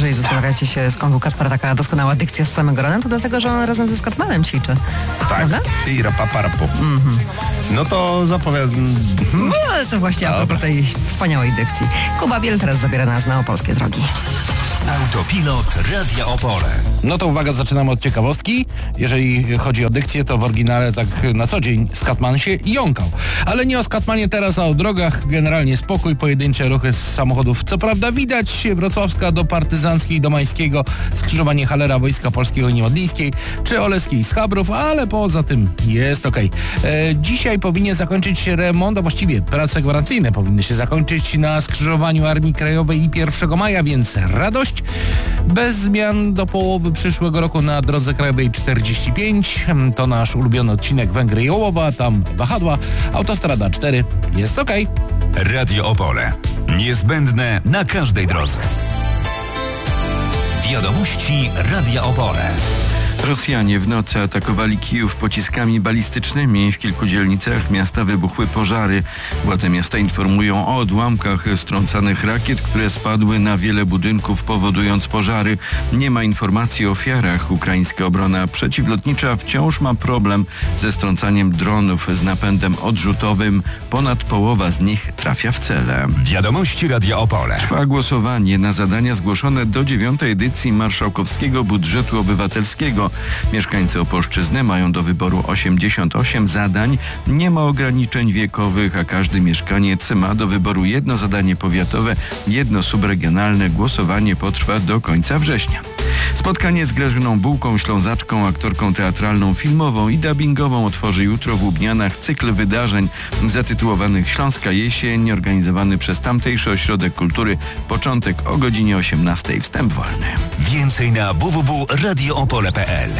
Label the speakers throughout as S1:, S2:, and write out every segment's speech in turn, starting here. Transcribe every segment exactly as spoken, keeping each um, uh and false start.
S1: jeżeli zastanawiacie się, skąd u Kaspara taka doskonała dykcja z samego rana, to dlatego, że on razem ze Scottmanem ćwiczy.
S2: Tak.
S1: Prawda?
S2: I rapaparapu.
S1: Mm-hmm.
S2: No to zapowiadam...
S1: No, to właśnie a propos tej wspaniałej dykcji. Kuba Biel teraz zabiera nas na opolskie drogi.
S3: Autopilot Radia Opole.
S4: No to uwaga, zaczynamy od ciekawostki. Jeżeli chodzi o dykcję, to w oryginale tak na co dzień Scatman się jąkał. Ale nie o Scatmanie teraz, a o drogach. Generalnie spokój, pojedyncze ruchy z samochodów. Co prawda widać Wrocławska do Partyzanckiej, do Mańskiego, skrzyżowanie Halera Wojska Polskiego i Niemodlińskiej, czy Oleskiej z Chabrów, ale poza tym jest okej. Okay. Dzisiaj powinien zakończyć się remont, a właściwie prace gwarancyjne powinny się zakończyć na skrzyżowaniu Armii Krajowej i pierwszego maja, więc radość. Bez zmian do połowy przyszłego roku na drodze krajowej czterdzieści pięć. To nasz ulubiony odcinek Węgry i Ołowa, tam wahadła. Autostrada cztery. Jest okej.
S3: Okay. Radio Opole. Niezbędne na każdej drodze. Wiadomości Radia Opole.
S5: Rosjanie w nocy atakowali Kijów pociskami balistycznymi. W kilku dzielnicach miasta wybuchły pożary. Władze miasta informują o odłamkach strącanych rakiet, które spadły na wiele budynków, powodując pożary. Nie ma informacji o ofiarach. Ukraińska obrona przeciwlotnicza wciąż ma problem ze strącaniem dronów z napędem odrzutowym. Ponad połowa z nich trafia w cele.
S3: Wiadomości Radia Opole.
S5: Trwa głosowanie na zadania zgłoszone do dziewiątej edycji Marszałkowskiego Budżetu Obywatelskiego. Mieszkańcy Opolszczyzny mają do wyboru osiemdziesiąt osiem zadań. Nie ma ograniczeń wiekowych, a każdy mieszkaniec ma do wyboru jedno zadanie powiatowe, jedno subregionalne. Głosowanie potrwa do końca września. Spotkanie z Grażyną Bułką, Ślązaczką, aktorką teatralną, filmową i dubbingową otworzy jutro w Łubnianach cykl wydarzeń zatytułowanych Śląska Jesień, organizowany przez tamtejszy ośrodek kultury. Początek o godzinie osiemnastej. Wstęp wolny.
S3: Więcej na w w w kropka radio opole kropka p l.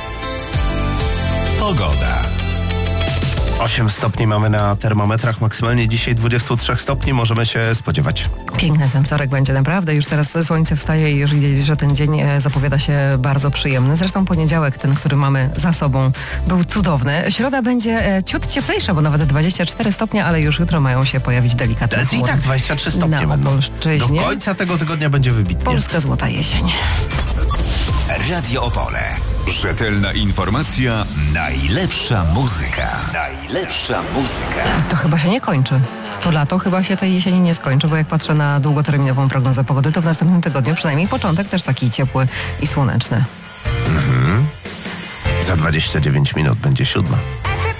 S3: Pogoda.
S2: osiem stopni mamy na termometrach, maksymalnie dzisiaj dwadzieścia trzy stopni możemy się spodziewać.
S1: Piękny ten wtorek będzie naprawdę. Już teraz słońce wstaje i już widać, że ten dzień zapowiada się bardzo przyjemny. Zresztą poniedziałek, ten, który mamy za sobą, był cudowny. Środa będzie ciut cieplejsza, bo nawet dwadzieścia cztery stopnie, ale już jutro mają się pojawić delikatne chmury.
S2: I tak dwadzieścia trzy stopnie
S1: na
S2: będą.
S1: Opolszczyźnie.
S2: Do końca tego tygodnia będzie wybitnie.
S1: Polska złota jesień.
S3: Radio Opole. Rzetelna informacja, najlepsza muzyka. Najlepsza muzyka.
S1: To chyba się nie kończy. To lato chyba się tej jesieni nie skończy, bo jak patrzę na długoterminową prognozę pogody, to w następnym tygodniu przynajmniej początek też taki ciepły i słoneczny.
S2: Mhm. Za dwadzieścia dziewięć minut będzie siódma.